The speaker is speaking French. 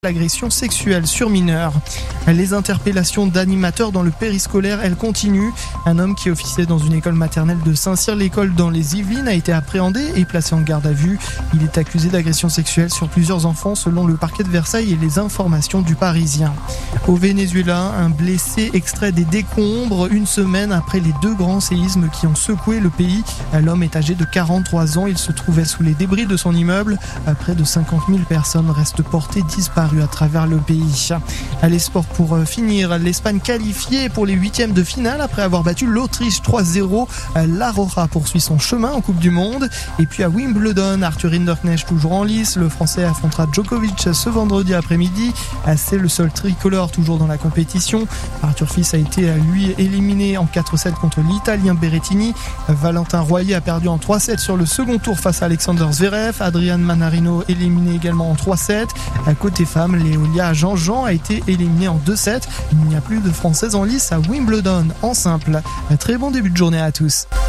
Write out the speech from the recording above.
l'agression sexuelle sur mineurs. Les interpellations d'animateurs dans le périscolaire, elles continuent. Un homme qui officiait dans une école maternelle de Saint-Cyr-l'École dans les Yvelines a été appréhendé et placé en garde à vue. Il est accusé d'agression sexuelle sur plusieurs enfants selon le parquet de Versailles et les informations du Parisien. Au Venezuela, un blessé extrait des décombres une semaine après les deux grands séismes qui ont secoué le pays. L'homme est âgé de 43 ans. Il se trouvait sous les débris de son immeuble. Près de 50 000 personnes restent portées disparues à travers le pays. Les sports pour finir, l'Espagne qualifiée pour les huitièmes de finale après avoir battu l'Autriche 3-0. La Roja poursuit son chemin en Coupe du Monde. Et puis à Wimbledon, Arthur Hinderknecht toujours en lice. Le Français affrontera Djokovic ce vendredi après-midi. C'est le seul tricolore toujours dans la compétition. Arthur Fils a été lui éliminé en 4-7 contre l'Italien Berrettini. Valentin Royer a perdu en 3-7 sur le second tour face à Alexander Zverev. Adrian Manarino éliminé également en 3-7. Côté femmes, Léolia Jean-Jean a été éliminée en 2-7. Il n'y a plus de Françaises en lice à Wimbledon en simple. Très bon début de journée à tous.